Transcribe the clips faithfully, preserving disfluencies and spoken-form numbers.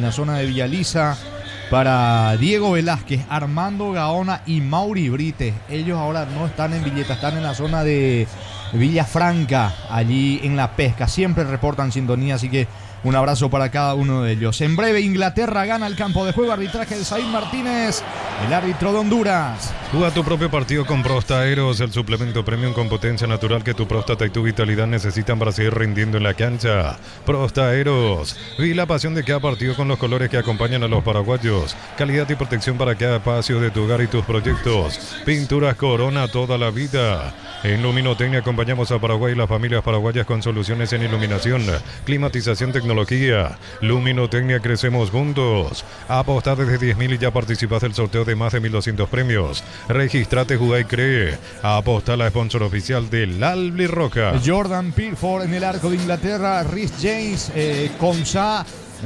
la zona de Villaliza para Diego Velázquez, Armando Gaona y Mauri Brites. Ellos ahora no están en Villeta, están en la zona de Villafranca, allí en La Pesca. Siempre reportan sintonía, así que un abrazo para cada uno de ellos. En breve, Inglaterra gana el campo de juego. Arbitraje de Said Martínez, el árbitro de Honduras. Juega tu propio partido con Prostaeros, el suplemento premium con potencia natural que tu próstata y tu vitalidad necesitan para seguir rindiendo en la cancha. Prostaeros, vive la pasión de cada partido con los colores que acompañan a los paraguayos. Calidad y protección para cada espacio de tu hogar y tus proyectos. Pinturas Corona toda la vida. En Luminotecnia acompañamos a Paraguay y las familias paraguayas con soluciones en iluminación, climatización, tecnología. Luminotecnia, crecemos juntos. Apostá desde diez mil y ya participas del sorteo de más de mil doscientos premios. Registrate, jugá y cree. Apostá, la sponsor oficial del Albirroja. Jordan Pickford en el arco de Inglaterra. Rhys James, eh, Konsa,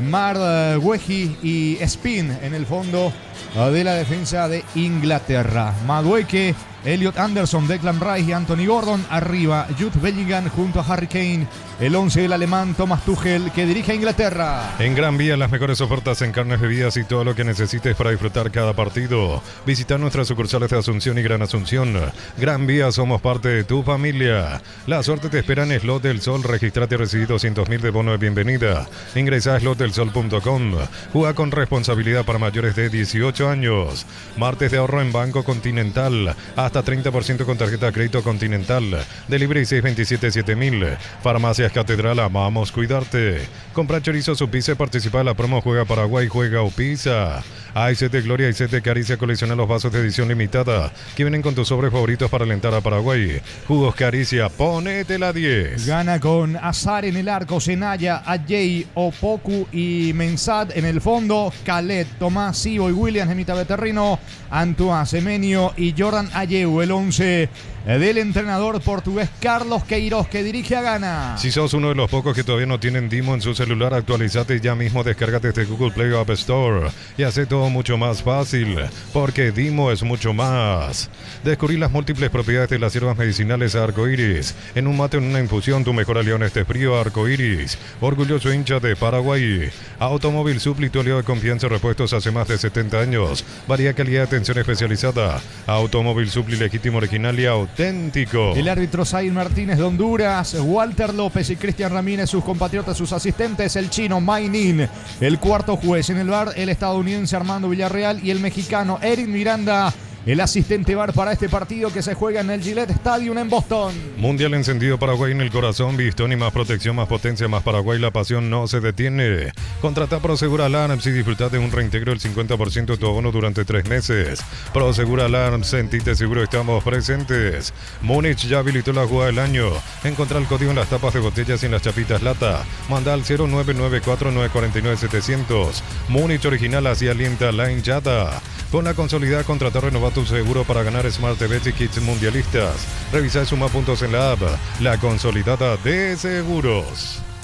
Mar Wehi y Spin en el fondo de la defensa de Inglaterra. Madueke, Elliot Anderson, Declan Rice y Anthony Gordon. Arriba, Jude Bellingham junto a Harry Kane. El once del alemán Thomas Tuchel, que dirige a Inglaterra. En Gran Vía, las mejores ofertas en carnes, bebidas y todo lo que necesites para disfrutar cada partido. Visita nuestras sucursales de Asunción y Gran Asunción. Gran Vía, somos parte de tu familia. La suerte te espera en Slot del Sol. Registrate y recibí doscientos mil de bono de bienvenida. Ingresa a slot del sol punto com. Juega con responsabilidad para mayores de dieciocho años. Martes de ahorro en Banco Continental. Hasta treinta por ciento con tarjeta de crédito Continental. Delivery seis dos siete siete mil. Farmacias Catedral, amamos cuidarte. Compra chorizo Supisa y participa en la promo Juega Paraguay, Juega Upisa. Hay set de Gloria y set de Caricia, colecciona los vasos de edición limitada que vienen con tus sobres favoritos para alentar a Paraguay. Jugos Caricia, ponete la diez. Gana con Azar en el arco, Senaya, Ajay, Opoku y Mensad en el fondo. Khaled, Tomás, Sibo y Williams en mitad de terreno. Antoine Semenyo y Jordan Ayew, el once del entrenador portugués Carlos Queiroz, que dirige a Ghana. Si sos uno de los pocos que todavía no tienen Dimo en su celular, actualizate ya mismo, descárgate desde Google Play o App Store y hace todo mucho más fácil, porque Dimo es mucho más. Descubrí las múltiples propiedades de las hierbas medicinales Arcoiris. En un mate o en una infusión, tu mejor aliado en este frío, Arcoiris. Orgulloso hincha de Paraguay. Automóvil Supli, tu aliado de confianza, repuestos hace más de setenta años. Varía calidad de atención especializada. Automóvil Supli, legítimo, original y auténtico. El árbitro Said Martínez de Honduras, Walter López y Cristian Ramírez, sus compatriotas, sus asistentes, el chino Mainin, el cuarto juez en el bar, el estadounidense Armando Villarreal y el mexicano Erin Miranda, el asistente bar para este partido que se juega en el Gillette Stadium en Boston. Mundial encendido, Paraguay en el corazón, Bistoni, más protección, más potencia, más Paraguay, la pasión no se detiene. Contrata Prosegur Alarms y disfruta de un reintegro del cincuenta por ciento de tu abono durante tres meses. Prosegur Alarms, sentite seguro, estamos presentes. Múnich ya habilitó la jugada del año. Encontrá el código en las tapas de botellas y en las chapitas lata. Manda al cero nueve nueve cuatro nueve cuatro nueve siete cero cero. Múnich original, así alienta la hinchada. Con la consolidada, contratar, renovar tu seguro para ganar Smart T V y kits mundialistas. Revisa y suma puntos en la app, la consolidada de seguros.